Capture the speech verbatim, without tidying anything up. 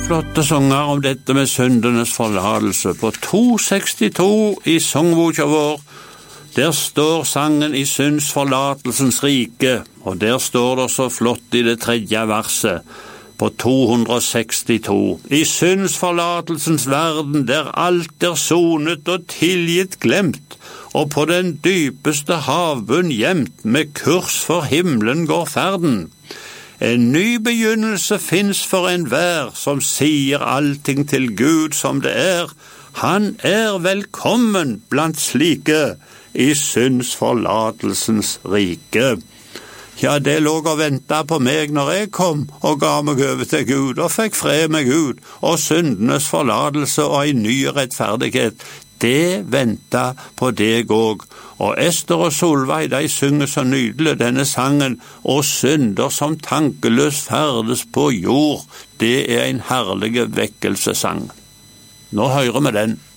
flotte sanger om dette med syndenes forladelse. På to sekstito i sangboka vår, der står sangen i syndsforlatelsens rike, og der står det så flott i det tredje verset, på to sekstito. I syndsforlatelsens verden, der alt er sonet og tilgitt glemt, og på den dypeste havbunn gjemt, med kurs for himmelen går ferden. En ny begynnelse finnes for enhver, som sier allting til Gud som det er. Han er velkommen blant slike i syndsforlatelsens rike. Ja, det lå og ventet på meg når jeg kom og ga meg over til Gud og fikk fred med Gud og syndenes forlatelse og en ny rettferdighet. Det ventet på deg òg. Og Ester og Solveig, de synger så nydelig denne sangen, og synder som tankeløs ferdes på jord. Det er en herlig vekkelsessang. Nå hører vi den.